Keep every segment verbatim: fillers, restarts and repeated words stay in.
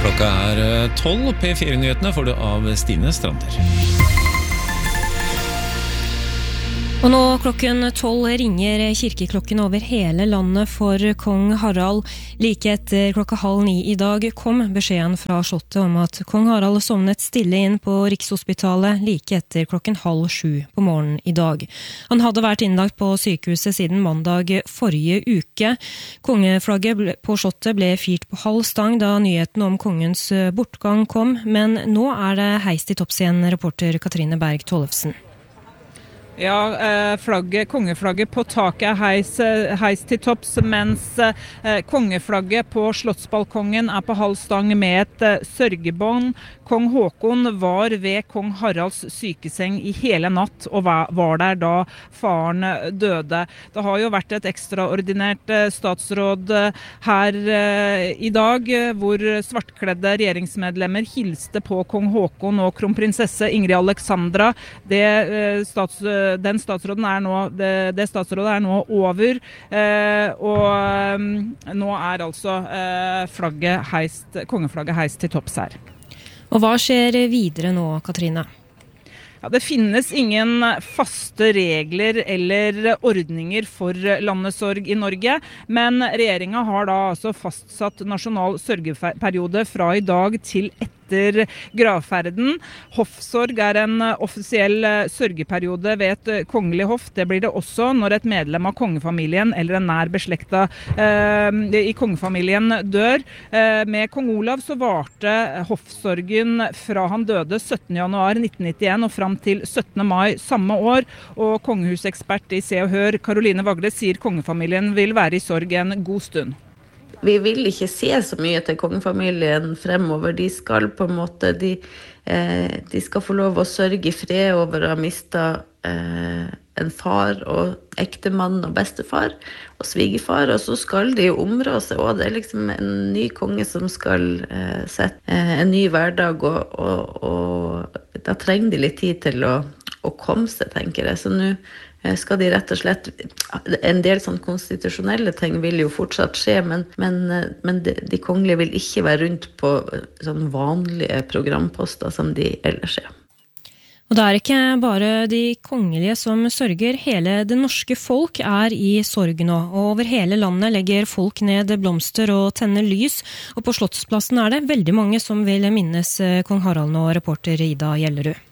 Klokka er tolv, P fire-nyhetene får du av Stine Strander. Og nå klokken tolv ringer kirkeklokken over hele landet for kong Harald. Like etter klokka halv ni i dag kom beskjeden fra slottet om at kong Harald sovnet stille inn på Rikshospitalet like etter klokken halv sju på morgenen i dag. Han hadde vært innlagt på sykehuset siden mandag forrige uke. Kongeflagget på slottet ble firt på halv stang da nyheten om kongens bortgang kom, men nå er det heist i topps igjen, reporter Katrine Berg Tollefsen. Ja, flagget, kongeflagget på taket er heis, heis til topps, mens kongeflagget på slottsbalkongen er på halv stang med et sørgebånd. Kong Håkon var ved kong Haralds sykeseng i hele natt og var der da faren døde. Det har jo vært et ekstraordinært statsråd her i dag, hvor svartkledde regjeringsmedlemmer hilste på kong Håkon og kronprinsesse Ingrid Alexandra. Det stats Den statsråden er nå, det, det statsrådet er nå over, eh, og um, nå er altså eh, flagget heist, kongeflagget heist til topps her. Og hva skjer videre nå, Katrine? Ja, det finnes ingen faste regler eller ordninger for landesorg i Norge, men regjeringen har da altså fastsatt nasjonal sørgeperiode fra i dag til etter gravferden. Hoffsorg er en offisiell sørgeperiode ved et kongelig hoff. Det blir det også når et medlem av kongefamilien eller en nær beslekta eh, i kongefamilien dør. Eh, med kong Olav så varte hoffsorgen fra han døde syttende januar nitten nittien og fram til syttende mai samme år, og kongehusekspert i Se og Hør, Caroline Vagle, sier kongefamilien vil være i sorg en god stund. Vi vil ikke se så mye til kongefamilien fremover. De skal på en måte, de, eh, de skal få lov å sørge i fred over å ha mistet eh, en far og ektemann og bestefar og svigerfar, og så skal de jo områ seg, og det er liksom en ny konge som skal eh, sette eh, en ny hverdag, og, og, og da trenger de litt tid til å, å komme seg, tenker jeg. Så nå skal de rett og slett, en del sånn konstitusjonelle ting vil jo fortsatt skje, men, men, men de, de kongelige vil ikke være rundt på sånn vanlige programposter som de ellers er. Og det er ikke bare de kongelige som sørger, hele det norske folk er i sorg nå, og over hele landet legger folk ned blomster og tenner lys, og på Slottsplassen er det veldig mange som vil minnes kong Harald nå, reporter Ida Gjellerud.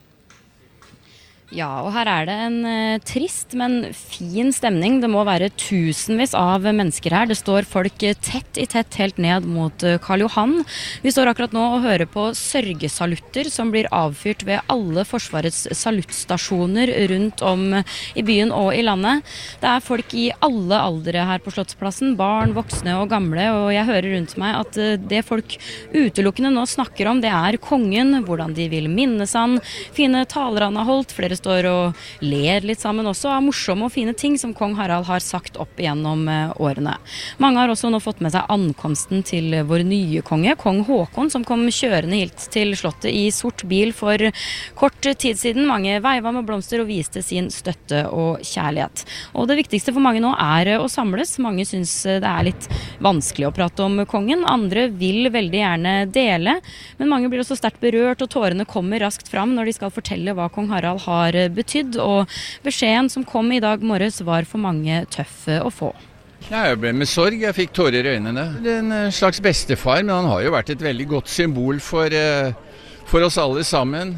Ja, og her er det en uh, trist, men fin stemning. Det må være tusenvis av mennesker her. Det står folk tett i tett helt ned mot uh, Karl Johan. Vi står akkurat nå og hører på sørgesalutter som blir avfyrt ved alle Forsvarets saluttstasjoner rundt om i byen og i landet. Det er folk i alle aldre her på Slottsplassen, barn, voksne og gamle, og jeg hører rundt meg at uh, det folk utelukkende nå snakker om, det er kongen, hvordan de vil minnes han, fine taler han har holdt, flere står og ler litt sammen også av morsomme og fine ting som kong Harald har sagt opp gjennom årene. Mange har også nå fått med seg ankomsten til vår nye konge, kong Håkon, som kom kjørende hit til slottet i sort bil for kort tid siden. Mange veiva med blomster og viste sin støtte og kjærlighet. Og det viktigste for mange nå er å samles. Mange synes det er litt vanskelig å prate om kongen. Andre vil veldig gjerne dele, men mange blir også sterkt berørt, og tårene kommer raskt fram når de skal fortelle hva kong Harald har betydd, og beskjeden som kom i dag morges var for mange tøff å få. Ja, jeg ble med sorg, jeg fikk tårer i øynene. Det er en slags bestefar, men han har jo vært et veldig godt symbol for, for oss alle sammen,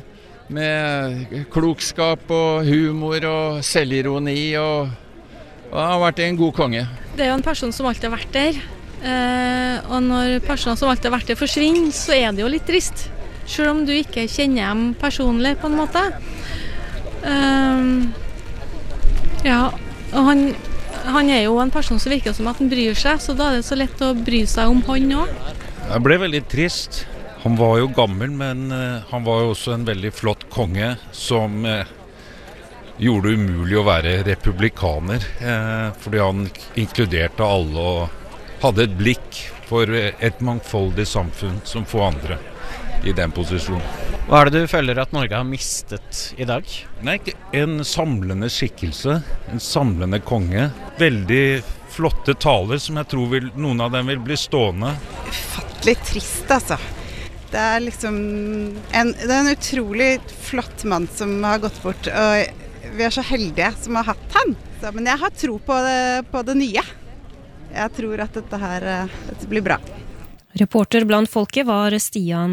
med klokskap og humor og selvironi, og, og han har vært en god konge. Det er jo en person som alltid har vært der, og når personer som alltid har vært der forsvinner, så er det jo litt trist, selv om du ikke kjenner dem personlig på en måte. Um, ja, og han, han er jo en person som virker som at han bryr seg, så da er det så lett å bry seg om han også. Jeg ble veldig trist. Han var jo gammel, men uh, han var jo også en veldig flott konge som uh, gjorde det umulig å være republikaner, uh, fordi han inkluderte alle og hadde et blikk for et mangfoldig samfunn som få andre i den posisjonen. Hva er det du føler at Norge har mistet i dag? Nei, en samlende skikkelse, en samlende konge. Veldig flotte taler som jeg tror vil, noen av dem vil bli stående. Ufattelig trist, altså. Det er liksom en, det er en utrolig flott mann som har gått bort, og vi er så heldige som har hatt han. Så, men jeg har tro på det, på det nye. Jeg tror at dette her dette blir bra. Reporter blant folket var Stian